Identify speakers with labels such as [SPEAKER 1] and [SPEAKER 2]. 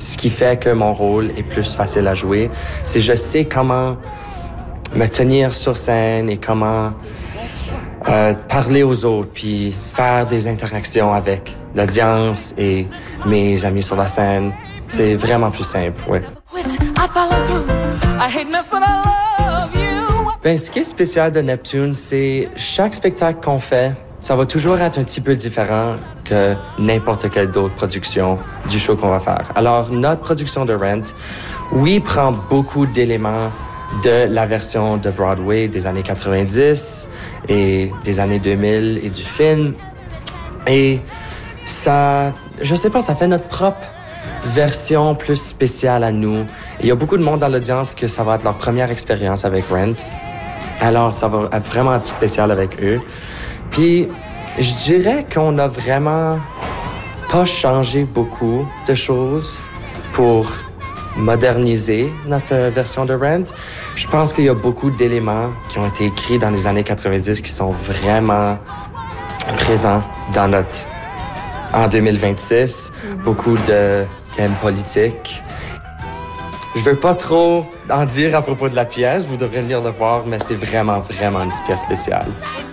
[SPEAKER 1] ce qui fait que mon rôle est plus facile à jouer, c'est que je sais comment me tenir sur scène et comment parler aux autres, puis faire des interactions avec l'audience et mes amis sur la scène. C'est vraiment plus simple, oui. Ben, ce qui est spécial de Neptune, c'est chaque spectacle qu'on fait, ça va toujours être un petit peu différent que n'importe quelle autre production du show qu'on va faire. Alors, notre production de Rent, oui, prend beaucoup d'éléments de la version de Broadway des années 90 et des années 2000 et du film. Et ça, je sais pas, ça fait notre propre version plus spéciale à nous. Et il y a beaucoup de monde dans l'audience que ça va être leur première expérience avec Rent. Alors, ça va être vraiment spécial avec eux. Puis, je dirais qu'on a vraiment pas changé beaucoup de choses pour moderniser notre version de Rent. Je pense qu'il y a beaucoup d'éléments qui ont été écrits dans les années 90 qui sont vraiment présents en 2026. Beaucoup de thèmes politiques. Je veux pas trop en dire à propos de la pièce. Vous devrez venir le voir, mais c'est vraiment, vraiment une pièce spéciale.